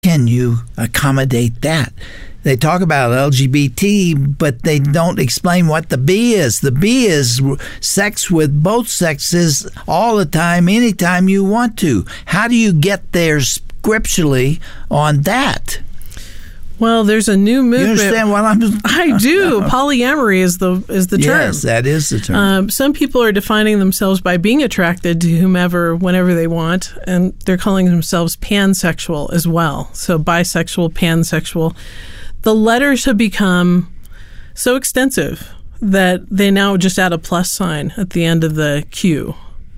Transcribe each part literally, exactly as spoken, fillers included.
can you accommodate that? They talk about L G B T, but they don't explain what the B is. The B is sex with both sexes all the time, anytime you want to. How do you get there scripturally on that? Well, there's a new movement. You understand what I'm... I do. Polyamory is the is the term. Yes, that is the term. Um, some people are defining themselves by being attracted to whomever, whenever they want, and they're calling themselves pansexual as well. So bisexual, pansexual. The letters have become so extensive that they now just add a plus sign at the end of the Q.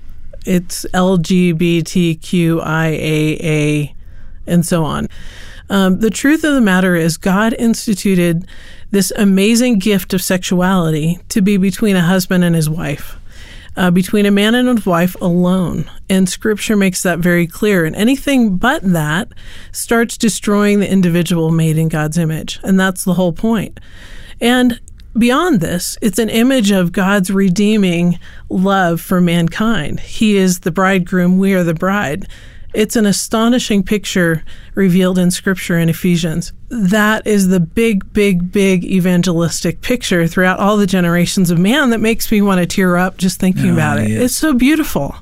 It's L G B T Q I A A and so on. Um, the truth of the matter is God instituted this amazing gift of sexuality to be between a husband and his wife, uh, between a man and his wife alone. And Scripture makes that very clear. And anything but that starts destroying the individual made in God's image. And that's the whole point. And beyond this, it's an image of God's redeeming love for mankind. He is the bridegroom, we are the bride. It's an astonishing picture revealed in Scripture in Ephesians. That is the big, big, big evangelistic picture throughout all the generations of man that makes me want to tear up just thinking oh, about it. Yes. It's so beautiful.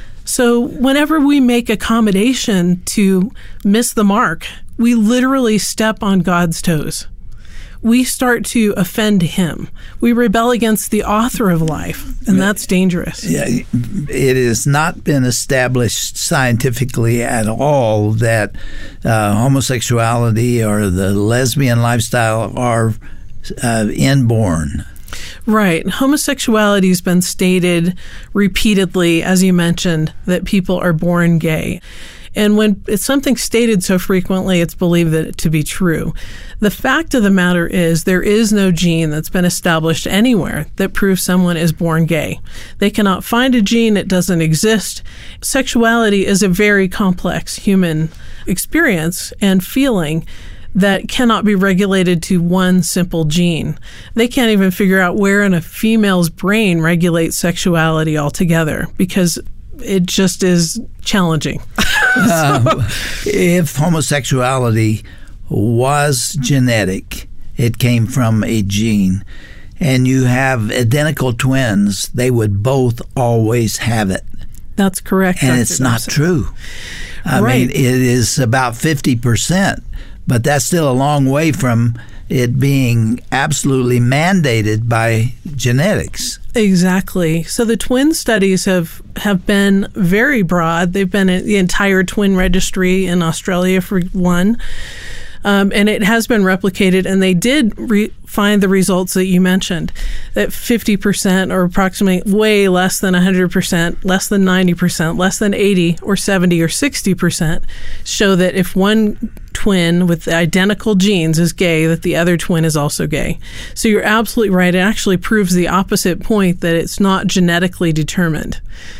So whenever we make accommodation to miss the mark, we literally step on God's toes. We start to offend him. We rebel against the author of life, and that's dangerous. Yeah, it has not been established scientifically at all that uh, homosexuality or the lesbian lifestyle are uh, inborn. Right. Homosexuality has been stated repeatedly, as you mentioned, that people are born gay. And when it's something stated so frequently, it's believed that it to be true. The fact of the matter is there is no gene that's been established anywhere that proves someone is born gay. They cannot find a gene. It doesn't exist. Sexuality is a very complex human experience and feeling that cannot be regulated to one simple gene. They can't even figure out where in a female's brain regulates sexuality altogether because it just is challenging. uh, if homosexuality was genetic, it came from a gene, and you have identical twins, they would both always have it. That's correct. And Doctor it's not Dawson. true. I right. mean, it is about fifty percent, but that's still a long way from it being absolutely mandated by genetics. Exactly. So the twin studies have, have been very broad. They've been in the entire twin registry in Australia, for one. Um, and it has been replicated, and they did re- find the results that you mentioned, that fifty percent or approximately way less than one hundred percent, less than ninety percent, less than eighty or seventy or sixty percent show that if one twin with identical genes is gay, that the other twin is also gay. So you're absolutely right. It actually proves the opposite point, that it's not genetically determined.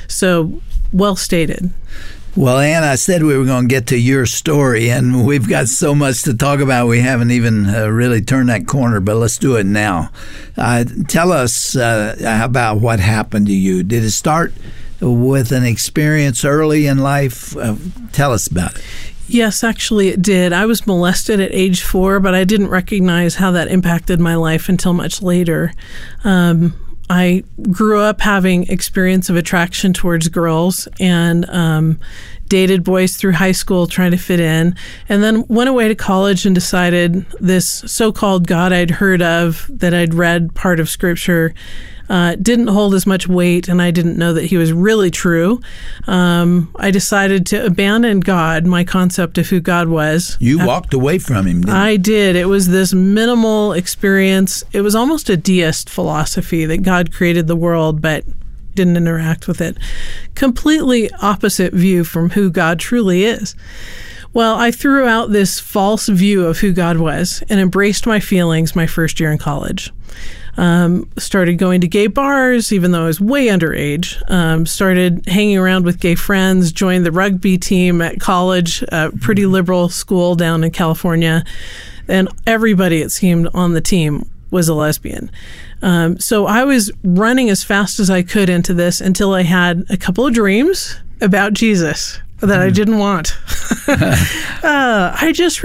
So well stated. Well, Ann, I said we were going to get to your story, and we've got so much to talk about. We haven't even uh, really turned that corner, but let's do it now. Uh, tell us uh, about what happened to you. Did it start with an experience early in life? Uh, tell us about it. Yes, actually it did. I was molested at age four, but I didn't recognize how that impacted my life until much later. Um, I grew up having experience of attraction towards girls and um, dated boys through high school trying to fit in, and then went away to college and decided this so-called God I'd heard of, that I'd read part of Scripture, uh, didn't hold as much weight, and I didn't know that he was really true. Um, I decided to abandon God, my concept of who God was. You uh, walked away from him, didn't you? I did. It was this minimal experience. It was almost a deist philosophy that God created the world, but didn't interact with it. Completely opposite view from who God truly is. Well, I threw out this false view of who God was and embraced my feelings my first year in college. Um, started going to gay bars, even though I was way underage. Um, started hanging around with gay friends, joined the rugby team at college, a pretty liberal school down in California. And everybody, it seemed, on the team was a lesbian. Um, so I was running as fast as I could into this until I had a couple of dreams about Jesus. that I didn't want. uh, I just